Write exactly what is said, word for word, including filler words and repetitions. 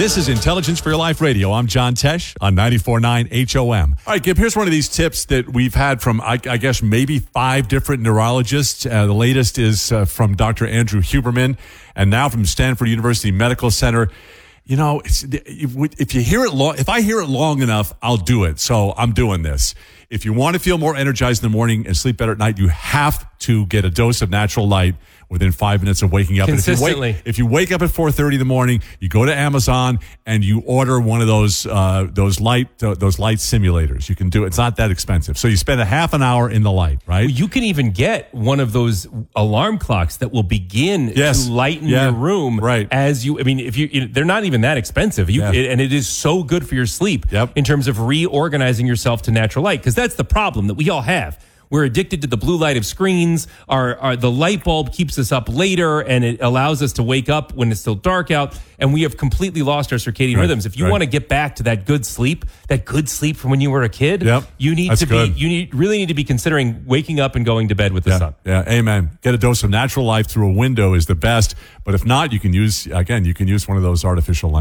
This is Intelligence for Your Life Radio. I'm John Tesh on ninety-four point nine H O M. All right, Gib, here's one of these tips that we've had from, I, I guess, maybe five different neurologists. Uh, the latest is uh, from Doctor Andrew Huberman, and now from Stanford University Medical Center. You know, it's, if you hear it long, if I hear it long enough, I'll do it. So I'm doing this. If you want to feel more energized in the morning and sleep better at night, you have to get a dose of natural light within five minutes of waking up. Consistently. And if, you wake, if you wake up at four thirty in the morning, you go to Amazon and you order one of those uh, those light uh, those light simulators. You can do it. It's not that expensive. So you spend a half an hour in the light, right? You can even get one of those alarm clocks that will begin yes. to lighten yeah. your room right. as you. I mean, if you, they're not even that expensive. You yeah. it, and it is so good for your sleep yep. in terms of reorganizing yourself to natural light, because that's the problem that we all have. We're addicted to the blue light of screens. Our, our the light bulb keeps us up later, and it allows us to wake up when it's still dark out. And we have completely lost our circadian right. rhythms. If you right. want to get back to that good sleep, that good sleep from when you were a kid, yep. you need That's to good. be. You need really need to be considering waking up and going to bed with the yeah. sun. Yeah, amen. Get a dose of natural light through a window is the best. But if not, you can use again. You can use one of those artificial lights.